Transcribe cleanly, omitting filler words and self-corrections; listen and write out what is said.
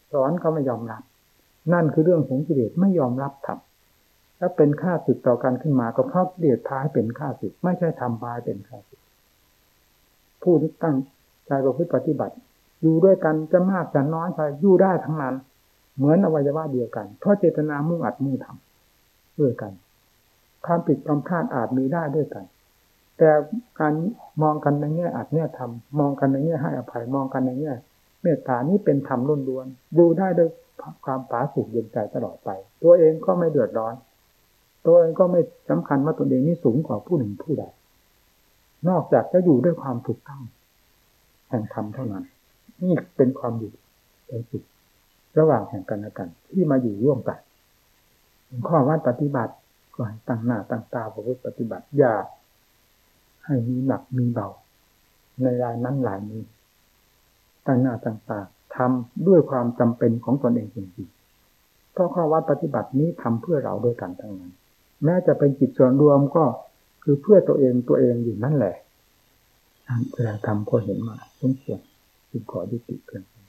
สอนเขาไม่ยอมรับนั่นคือเรื่องของกิเลสไม่ยอมรับธรรมแล้วเป็นข้าศึกต่อกันขึ้นมาก็เพราะกิเลสพาให้เป็นข้าศึกไม่ใช่ธรรมพาให้เป็นข้าศึกผู้ที่ตั้งใจประพฤติปฏิบัติอยู่ด้วยกันจะมากจะน้อยไปอยู่ได้ทั้งนั้นเหมือนอวัยวะเดียวกันเพราะเจตนามุ่งอัดมุ่งทำด้วยกันความผิดความพลาดอาจมีได้ด้วยกันแต่การมองกันในแง่อัดแง่ทำมองกันในแง่ให้อภัยมองกันในแง่เมตตานี้เป็นธรรมล้วนๆอยู่ได้ด้วยความผาสุกเย็นใจตลอดไปตัวเองก็ไม่เดือดร้อนตัวเองก็ไม่สำคัญว่าตนเองนี่สูงกว่าผู้หนึ่งผู้ใดนอกจากจะอยู่ด้วยความถูกต้องแห่งธรรมเท่านั้นนี่เป็นความอยู่เป็นสุขระหว่างแห่งกันและกันที่มาอยู่ร่วมกันข้อวัดปฏิบัติก็ให้ตั้งหน้าตั้งตาประพฤติปฏิบัติอย่าให้มีหนักมีเบาในรายนั้นรายนี้ตั้งหน้าตั้งตาทำด้วยความจำเป็นของตนเองจริงๆเพราะข้อวัดปฏิบัตินี้ทำเพื่อเราด้วยกันทั้งนั้นแม้จะเป็นจิตส่วนรวมก็คือเพื่อตัวเองอยู่นั่นแหละเวลาทำก็เห็นมาสมควรจึงขอยุติเพียง